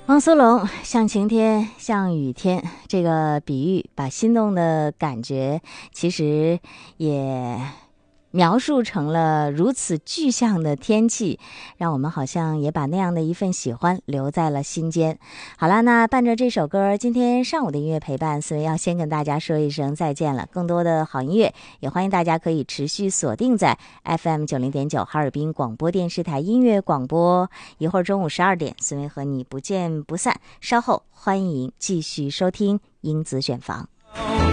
汪苏泷像晴天像雨天，这个比喻把心动的感觉其实也描述成了如此具象的天气，让我们好像也把那样的一份喜欢留在了心间。好了，那伴着这首歌，今天上午的音乐陪伴，思维要先跟大家说一声再见了。更多的好音乐也欢迎大家可以持续锁定在 FM 90.9哈尔滨广播电视台音乐广播。一会儿中午12点，思维和你不见不散。稍后欢迎继续收听英子选房。